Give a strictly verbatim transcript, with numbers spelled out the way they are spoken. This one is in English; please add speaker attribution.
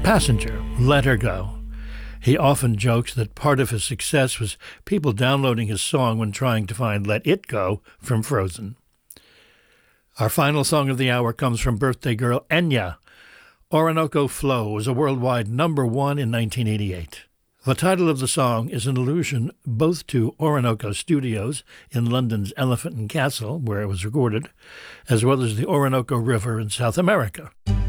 Speaker 1: Passenger, Let Her Go. He often jokes that part of his success was people downloading his song when trying to find Let It Go from Frozen. Our final song of the hour comes from birthday girl Enya. Orinoco Flow was a worldwide number one in nineteen eighty-eight. The title of the song is an allusion both to Orinoco Studios in London's Elephant and Castle, where it was recorded, as well as the Orinoco River in South America.